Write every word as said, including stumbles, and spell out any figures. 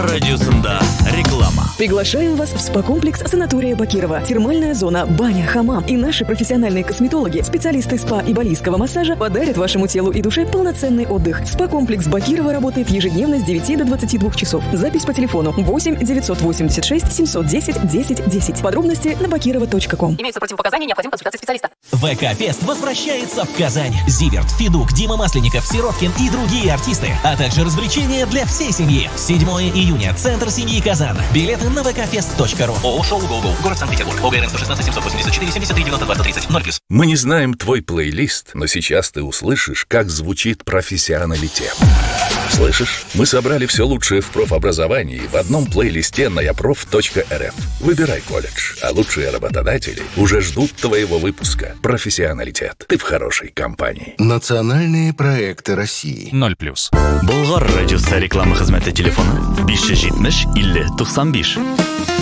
Радиосында реклама. Приглашаем вас в спа-комплекс санатория Бакирова. Термальная зона, баня, хамам. И наши профессиональные косметологи, специалисты спа и балийского массажа подарят вашему телу и душе полноценный отдых. Спа-комплекс Бакирова работает ежедневно с девяти до двадцати двух часов. Запись по телефону восемь девятьсот восемьдесят шесть семьсот десять десять десять. Подробности на бакирова точка ком. Имеются противопоказания, необходима консультация специалиста. ВК-фест возвращается в Казань. Зиверт, Федук, Дима Масленников, Сироткин и другие артисты, а также развлечения для всей семьи. седьмого июня. Центр семьи Казан. Билеты на вэ ка фест точка ру. ООО «Шоу Гоу Гоу». Город Санкт-Петербург. ОГРН сто шестнадцать семьсот восемьдесят четыре семьдесят три девяносто два сто тридцать. ноль плюс. Мы не знаем твой плейлист, но сейчас ты услышишь, как звучит профессионалитет. Слышишь? Мы собрали все лучшее в профобразовании в одном плейлисте на япроф точка эр эф. Выбирай колледж, а лучшие работодатели уже ждут твоего выпуска. Профессионалитет. Ты в хорошей компании. Национальные проекты России. ноль плюс. Болгар радиосы реклама хезмәте телефоны besh yuz yetmish ellik to'qson besh.